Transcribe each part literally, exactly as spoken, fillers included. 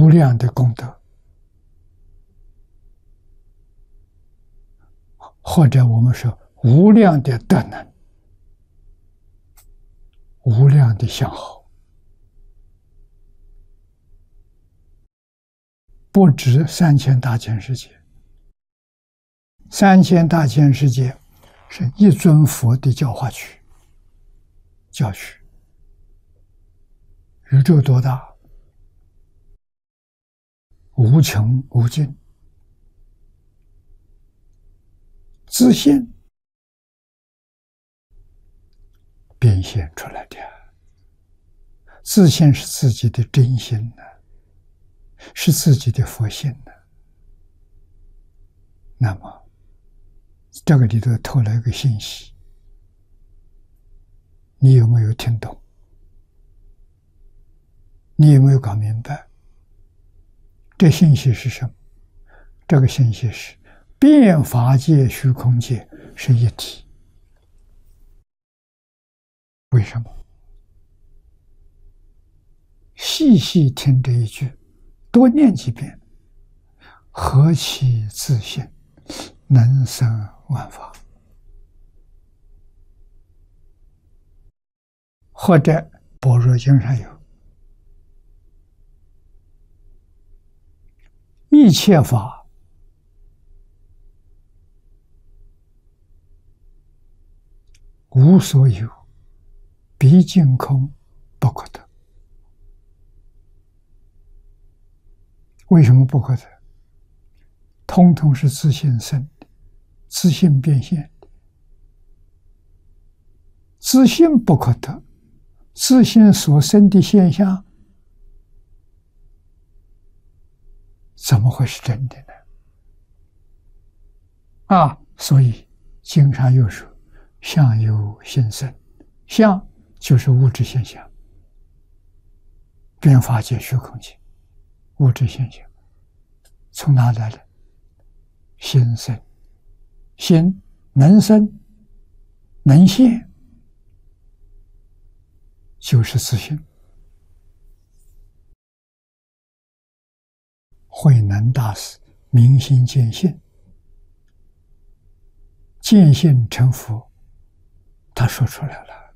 无量的功德，或者我们说无量的德能，无量的相好，不止三千大千世界。三千大千世界是一尊佛的教化区、教区。宇宙多大？无穷无尽，自信变现出来的。自信是自己的真心呢，是自己的佛性呢。那么这个里头透了一个信息，你有没有听懂？你有没有搞明白？这信息是什么？这个信息是变法界、虚空界是一体。为什么？细细听这一句，多念几遍，何其自信，能生万法。或者般若经上有，一切法无所有，毕竟空，不可得。为什么不可得？通通是自性生的，自性变现的。自性不可得，自性所生的现象怎么会是真的呢？啊，所以经上又说相由心生，相就是物质现象，变法界、虚空界物质现象从哪来的？心生，心能生能现，就是自性。慧能大师明心见性，见性成佛，他说出来了。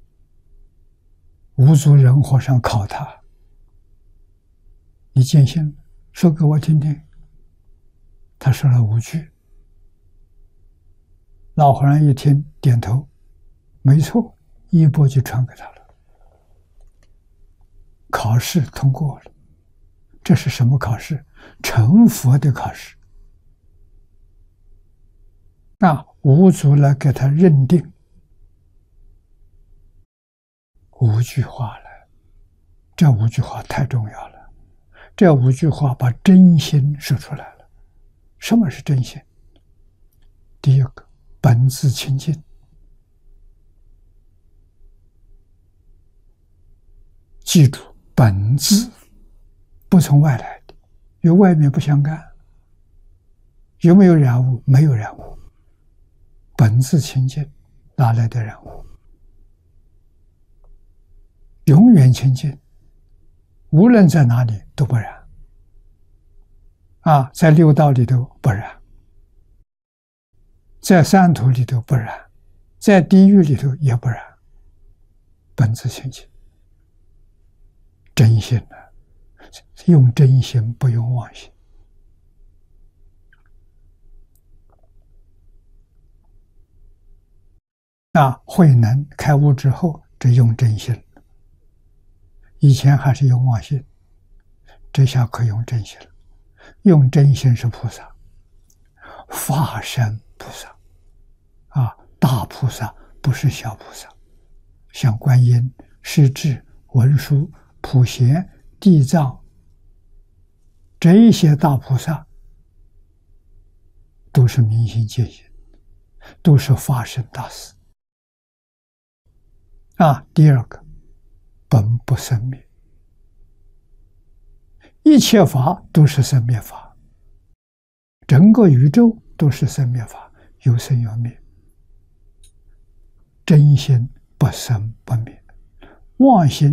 无足人和尚考他，你见性说给我听听。他说了五句。老和尚一听点头，没错，一钵就传给他了。考试通过了。这是什么考试？成佛的考试。那五祖来给他认定五句话了。这五句话太重要了。这五句话把真心说出来了。什么是真心？第一个，本自清净。记住，本自不从外来的，与外面不相干。有没有染污？没有染污。本自清净，哪来的染污？永远清净，无论在哪里都不染。啊，在六道里头不染，在三途里头不染，在地狱里头也不染。本自清净，真心呢？用真心，不用妄心。那慧能开悟之后，这用真心，以前还是用妄心，这下可以用真心了。用真心是菩萨，法身菩萨啊，大菩萨不是小菩萨，像观音、势至、文殊、普贤、地藏这一些大菩萨，都是明心见性，都是法身大士啊。第二个，本不生灭。一切法都是生灭法，整个宇宙都是生灭法，有生有灭。真心不生不灭，妄心